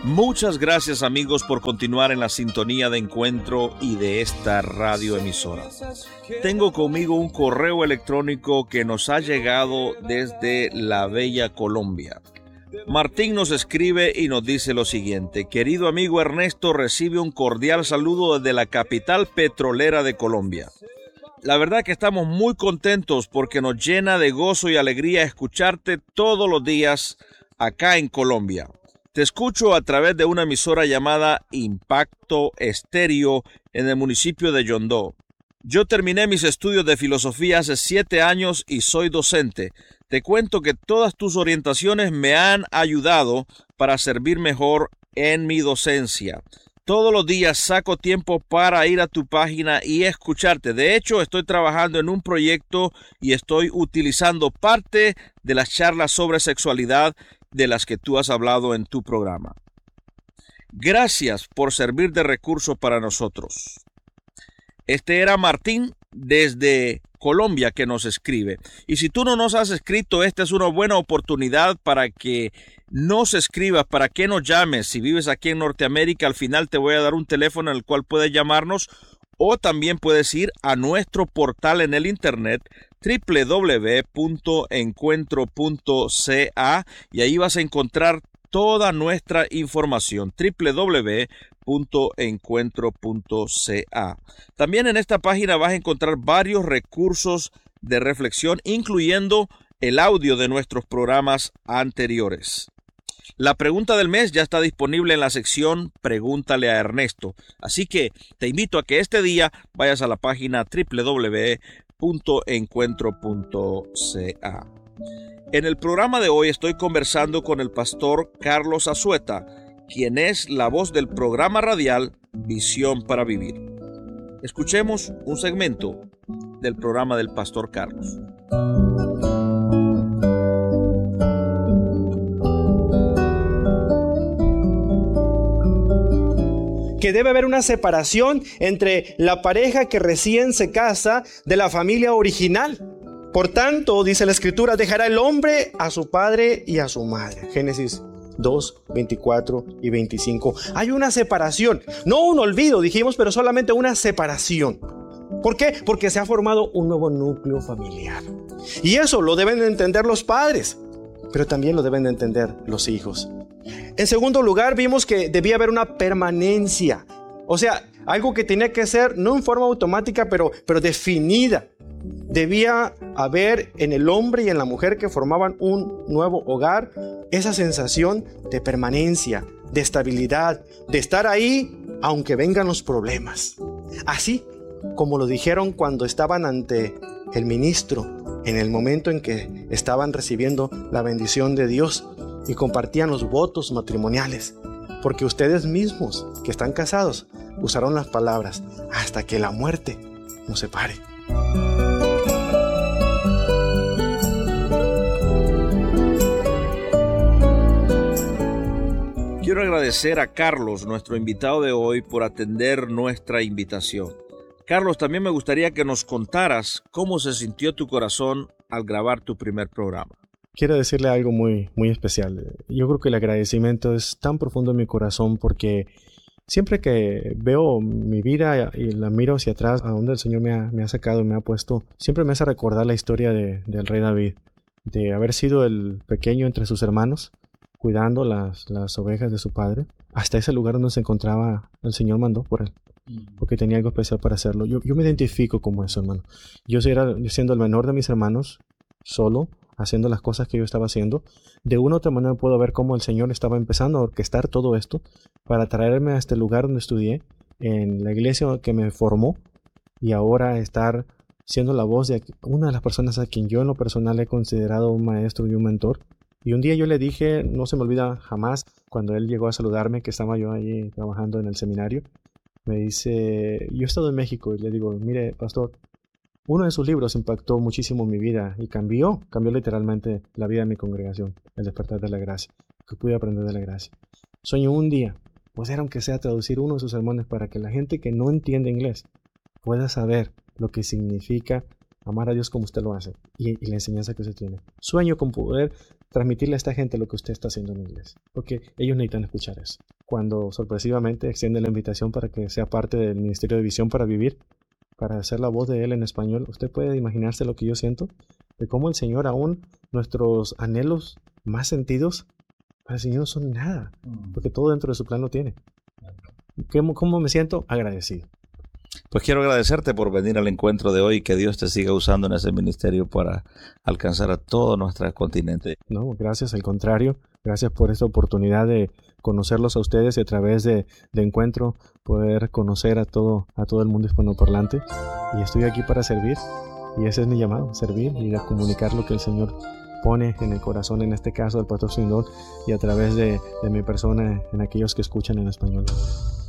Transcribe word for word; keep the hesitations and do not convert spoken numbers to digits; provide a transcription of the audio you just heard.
Muchas gracias, amigos, por continuar en la sintonía de Encuentro y de esta radioemisora. Tengo conmigo un correo electrónico que nos ha llegado desde la bella Colombia. Martín nos escribe y nos dice lo siguiente: querido amigo Ernesto, recibe un cordial saludo desde la capital petrolera de Colombia. La verdad que estamos muy contentos porque nos llena de gozo y alegría escucharte todos los días acá en Colombia. Te escucho a través de una emisora llamada Impacto Estéreo en el municipio de Yondó. Yo terminé mis estudios de filosofía hace siete años y soy docente. Te cuento que todas tus orientaciones me han ayudado para servir mejor en mi docencia. Todos los días saco tiempo para ir a tu página y escucharte. De hecho, estoy trabajando en un proyecto y estoy utilizando parte de las charlas sobre sexualidad de las que tú has hablado en tu programa. Gracias por servir de recurso para nosotros. Este era Martín desde Colombia que nos escribe. Y si tú no nos has escrito, esta es una buena oportunidad para que nos escribas, para que nos llames. Si vives aquí en Norteamérica, al final te voy a dar un teléfono en el cual puedes llamarnos, o también puedes ir a nuestro portal en el internet doble u doble u doble u punto encuentro punto c a y ahí vas a encontrar toda nuestra información. doble u doble u doble u punto encuentro punto c a. También en esta página vas a encontrar varios recursos de reflexión, incluyendo el audio de nuestros programas anteriores. La pregunta del mes ya está disponible en la sección Pregúntale a Ernesto. Así que te invito a que este día vayas a la página doble u doble u doble u punto encuentro punto c a. En el programa de hoy estoy conversando con el pastor Carlos Azueta, quien es la voz del programa radial Visión para Vivir. Escuchemos un segmento del programa del pastor Carlos. Que debe haber una separación entre la pareja que recién se casa de la familia original. Por tanto, dice la Escritura, dejará el hombre a su padre y a su madre. Génesis dos, veinticuatro y veinticinco. Hay una separación, no un olvido, dijimos, pero solamente una separación. ¿Por qué? Porque se ha formado un nuevo núcleo familiar. Y eso lo deben de entender los padres, pero también lo deben de entender los hijos. En segundo lugar, vimos que debía haber una permanencia. O sea, algo que tenía que ser no en forma automática, pero, pero definida. Debía haber en el hombre y en la mujer que formaban un nuevo hogar esa sensación de permanencia, de estabilidad, de estar ahí aunque vengan los problemas. Así como lo dijeron cuando estaban ante el ministro, en el momento en que estaban recibiendo la bendición de Dios y compartían los votos matrimoniales. Porque ustedes mismos que están casados usaron las palabras hasta que la muerte nos separe. Quiero agradecer a Carlos, nuestro invitado de hoy, por atender nuestra invitación. Carlos, también me gustaría que nos contaras cómo se sintió tu corazón al grabar tu primer programa. Quiero decirle algo muy, muy especial. Yo creo que el agradecimiento es tan profundo en mi corazón porque siempre que veo mi vida y la miro hacia atrás, a donde el Señor me ha, me ha sacado y me ha puesto, siempre me hace recordar la historia de, del rey David, de haber sido el pequeño entre sus hermanos, cuidando las, las ovejas de su padre, hasta ese lugar donde se encontraba, el Señor mandó por él, porque tenía algo especial para hacerlo. Yo, yo me identifico como eso, hermano. Yo era, siendo el menor de mis hermanos, solo, haciendo las cosas que yo estaba haciendo, de una u otra manera puedo ver cómo el Señor estaba empezando a orquestar todo esto para traerme a este lugar donde estudié, en la iglesia que me formó, y ahora estar siendo la voz de una de las personas a quien yo en lo personal he considerado un maestro y un mentor. Y un día yo le dije, no se me olvida jamás, cuando él llegó a saludarme, que estaba yo ahí trabajando en el seminario, me dice, yo he estado en México, y le digo, mire, pastor, uno de sus libros impactó muchísimo mi vida y cambió, cambió literalmente la vida de mi congregación, El despertar de la gracia, que pude aprender de la gracia. Sueño un día, pues era aunque sea traducir uno de sus sermones para que la gente que no entiende inglés pueda saber lo que significa amar a Dios como usted lo hace y, y la enseñanza que usted tiene. Sueño con poder transmitirle a esta gente lo que usted está haciendo en la iglesia, porque ellos necesitan escuchar eso. Cuando sorpresivamente extiende la invitación para que sea parte del Ministerio de Visión para Vivir, para hacer la voz de Él en español, usted puede imaginarse lo que yo siento, de cómo el Señor aún nuestros anhelos más sentidos, para el Señor no son nada, porque todo dentro de su plan lo tiene. ¿Cómo, cómo me siento? Agradecido. Pues quiero agradecerte por venir al encuentro de hoy, que Dios te siga usando en ese ministerio para alcanzar a todo nuestro continente. No, gracias, al contrario, gracias por esta oportunidad de conocerlos a ustedes y a través de, de encuentro poder conocer a todo, a todo el mundo hispanoparlante. Y estoy aquí para servir, y ese es mi llamado, servir y a comunicar lo que el Señor pone en el corazón, en este caso del pastor Swindoll, y a través de, de mi persona en aquellos que escuchan en español.